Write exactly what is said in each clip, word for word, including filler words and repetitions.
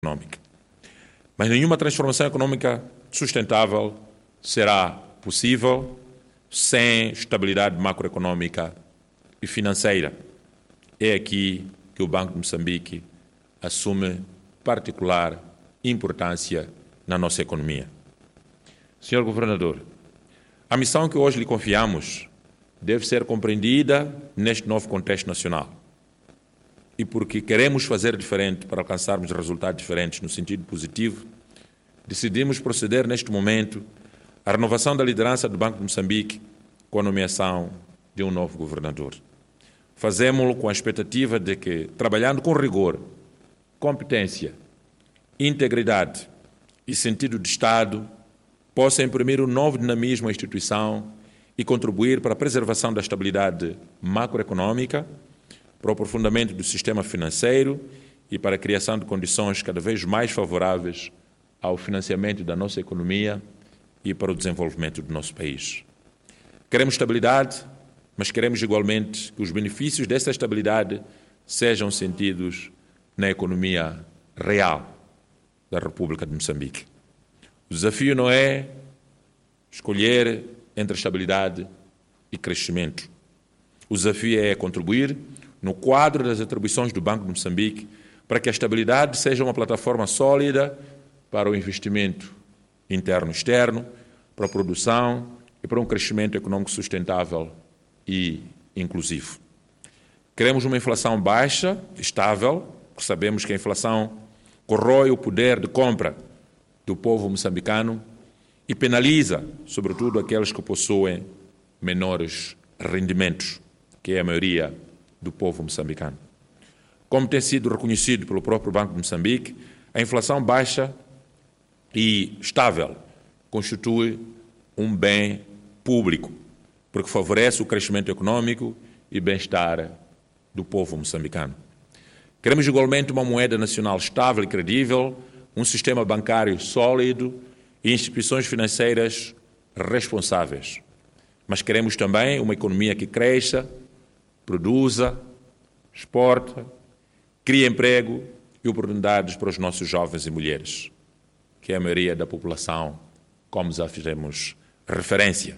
económica. Mas nenhuma transformação económica sustentável será possível sem estabilidade macroeconómica e financeira. É aqui que o Banco de Moçambique assume particular importância na nossa economia. senhor Governador, a missão que hoje lhe confiamos deve ser compreendida neste novo contexto nacional. E porque queremos fazer diferente para alcançarmos resultados diferentes no sentido positivo, decidimos proceder neste momento à renovação da liderança do Banco de Moçambique com a nomeação de um novo governador. Fazemos-lo com a expectativa de que, trabalhando com rigor, competência, integridade e sentido de Estado, possa imprimir um novo dinamismo à instituição e contribuir para a preservação da estabilidade macroeconómica, para o aprofundamento do sistema financeiro e para a criação de condições cada vez mais favoráveis ao financiamento da nossa economia e para o desenvolvimento do nosso país. Queremos estabilidade, mas queremos igualmente que os benefícios dessa estabilidade sejam sentidos na economia real da República de Moçambique. O desafio não é escolher entre estabilidade e crescimento. O desafio é contribuir, no quadro das atribuições do Banco de Moçambique, para que a estabilidade seja uma plataforma sólida para o investimento interno e externo, para a produção e para um crescimento econômico sustentável e inclusivo. Queremos uma inflação baixa, estável, porque sabemos que a inflação corrói o poder de compra do povo moçambicano e penaliza, sobretudo, aqueles que possuem menores rendimentos, que é a maioria do povo moçambicano. Como tem sido reconhecido pelo próprio Banco de Moçambique, a inflação baixa e estável constitui um bem público, porque favorece o crescimento econômico e bem-estar do povo moçambicano. Queremos igualmente uma moeda nacional estável e credível, um sistema bancário sólido e instituições financeiras responsáveis. Mas queremos também uma economia que cresça, produza, exporta, crie emprego e oportunidades para os nossos jovens e mulheres, que é a maioria da população, como já fizemos referência.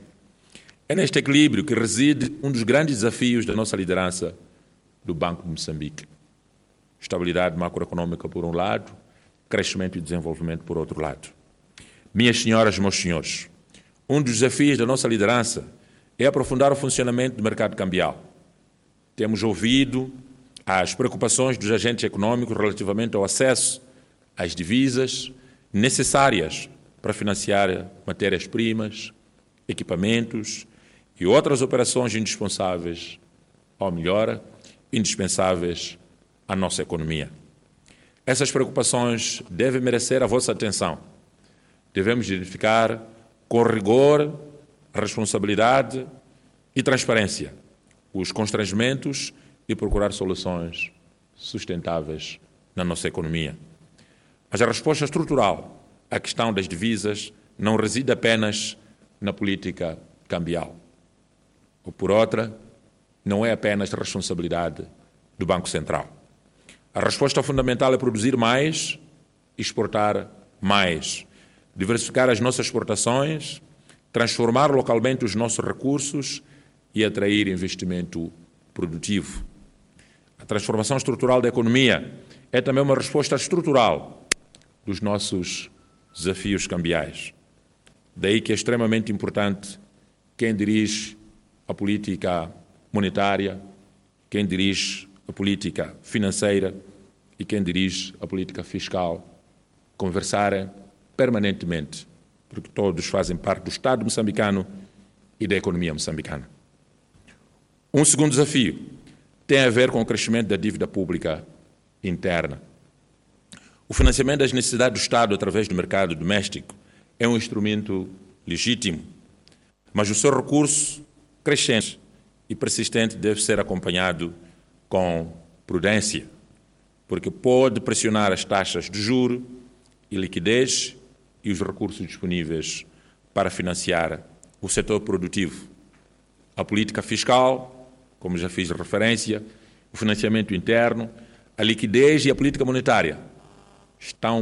É neste equilíbrio que reside um dos grandes desafios da nossa liderança do Banco de Moçambique. Estabilidade macroeconômica por um lado, crescimento e desenvolvimento por outro lado. Minhas senhoras e meus senhores, um dos desafios da nossa liderança é aprofundar o funcionamento do mercado cambial. Temos ouvido as preocupações dos agentes econômicos relativamente ao acesso às divisas necessárias para financiar matérias-primas, equipamentos e outras operações indispensáveis, ou melhor, indispensáveis à nossa economia. Essas preocupações devem merecer a vossa atenção. Devemos identificar com rigor, responsabilidade e transparência os constrangimentos e procurar soluções sustentáveis na nossa economia. Mas a resposta estrutural à questão das divisas não reside apenas na política cambial. Ou, por outra, não é apenas responsabilidade do Banco Central. A resposta fundamental é produzir mais e exportar mais, diversificar as nossas exportações, transformar localmente os nossos recursos e atrair investimento produtivo. A transformação estrutural da economia é também uma resposta estrutural dos nossos desafios cambiais. Daí que é extremamente importante quem dirige a política monetária, quem dirige a política financeira e quem dirige a política fiscal conversarem permanentemente, porque todos fazem parte do Estado moçambicano e da economia moçambicana. Um segundo desafio tem a ver com o crescimento da dívida pública interna. O financiamento das necessidades do Estado através do mercado doméstico é um instrumento legítimo, mas o seu recurso crescente e persistente deve ser acompanhado com prudência, porque pode pressionar as taxas de juros e liquidez e os recursos disponíveis para financiar o setor produtivo. A política fiscal, como já fiz referência, o financiamento interno, a liquidez e a política monetária estão